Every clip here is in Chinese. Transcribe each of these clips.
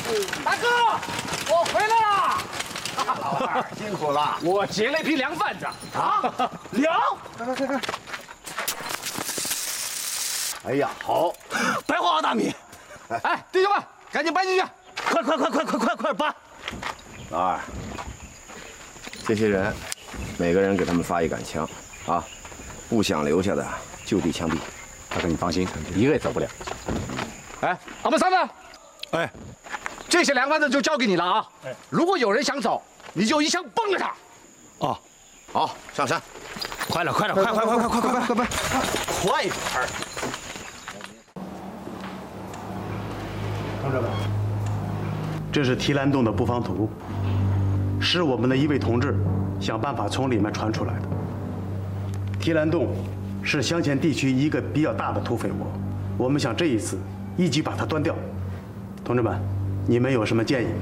大哥，我回来啦！ 老二辛苦了， 我劫了一批粮贩子啊！粮？ 看。哎呀，好， 白花花大米！哎，弟兄们，赶紧搬进去！快搬！ 老二，这些人，每个人给他们发一杆枪，啊，不想留下的就地枪毙。 大哥，你放心，一个也走不了。哎，阿木三呢？ 哎， 这些粮贩子就交给你了啊！哎，如果有人想走，你就一枪崩了他。 哦，好，上山。 快点，快点儿！ 同志们，这是提篮洞的布防图，是我们的一位同志想办法从里面传出来的。提篮洞是湘黔地区一个比较大的土匪窝，我们想这一次一举把它端掉。同志们，你们有什么建议？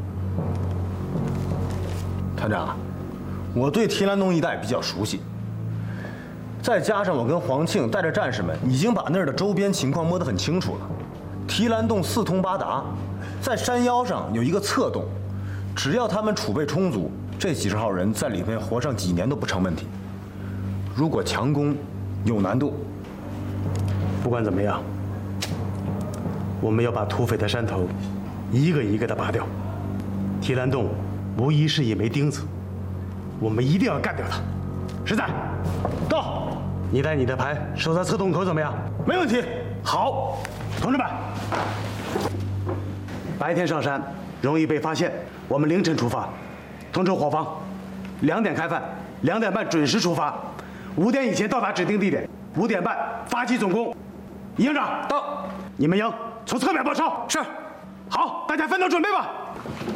团长，我对提篮洞一带比较熟悉，再加上我跟黄庆带着战士们已经把那儿的周边情况摸得很清楚了。提篮洞四通八达，在山腰上有一个侧洞，只要他们储备充足，这几十号人在里面活上几年都不成问题。如果强攻，有难度。 不管怎么样，我们要把土匪的山头一个一个的拔掉。提篮洞无疑是一枚钉子，我们一定要干掉它。石仔，到，你带你的排守在侧洞口怎么样？ 没问题。 好，同志们，白天上山容易被发现，我们凌晨出发，通知伙房，2点开饭，2点半准时出发，5点以前到达指定地点，5点半发起总攻。营长到，你们营从侧面包抄。 是， 好，大家分头准备吧。